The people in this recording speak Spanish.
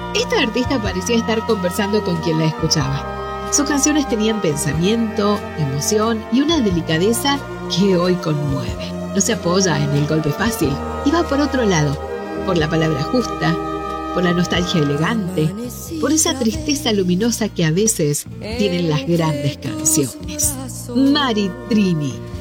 Esta artista parecía estar conversando con quien la escuchaba. Sus canciones tenían pensamiento, emoción y una delicadeza que hoy conmueve. No se apoya en el golpe fácil y va por otro lado, por la palabra justa, por la nostalgia elegante, por esa tristeza luminosa que a veces tienen las grandes canciones. Mari Trini.